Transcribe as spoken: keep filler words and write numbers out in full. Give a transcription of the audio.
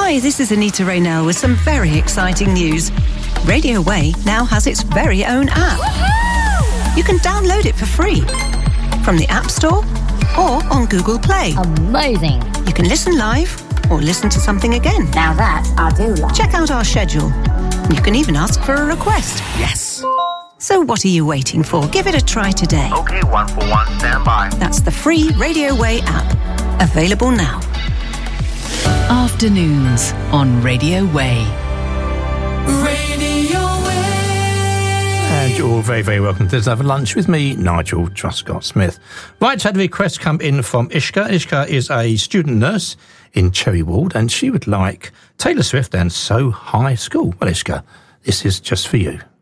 Hi, this is Anita Raynell with some very exciting news. Radio Way now has its very own app. Woohoo! You can download it for free from the App Store or on Google Play. Amazing. You can listen live or listen to something again. Now that I do like. Check out our schedule. You can even ask for a request. Yes. So what are you waiting for? Give it a try today. Okay, one for one, stand by. That's the free Radio Way app. Available now. Afternoons on Radio Way. Radio Way. And you're all very, very welcome to this Have a Lunch with me, Nigel Truscott-Smith. Right, had a request come in from Ishka. Ishka is a student nurse in Cherry Ward, and she would like Taylor Swift and So High School. Well, Ishka, this is just for you.